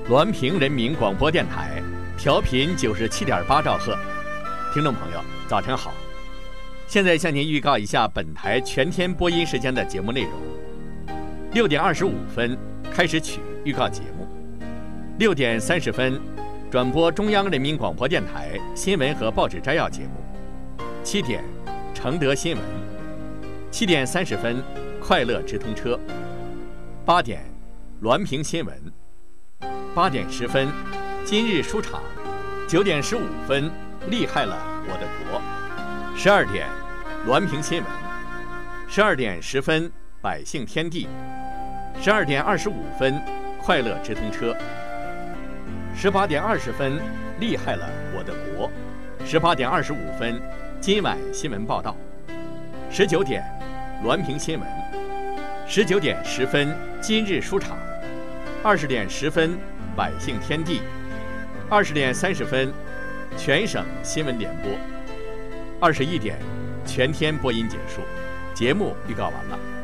滦平人民广播电台，调频97.8兆赫。听众朋友，早晨好！现在向您预告一下本台全天播音时间的节目内容：6点25分开始曲预告节目，6点30分转播中央人民广播电台新闻和报纸摘要节目，7点承德新闻，7点30分快乐直通车，8点滦平新闻，8点10分今日书场，9点15分厉害了我的国，12点滦平新闻，12点10分百姓天地，12点25分快乐直通车，18点20分厉害了我的国，18点25分今晚新闻报道，19点滦平新闻，19点10分今日书场，20点10分百姓天地，20点30分全省新闻联播，21点全天播音结束，节目预告完了。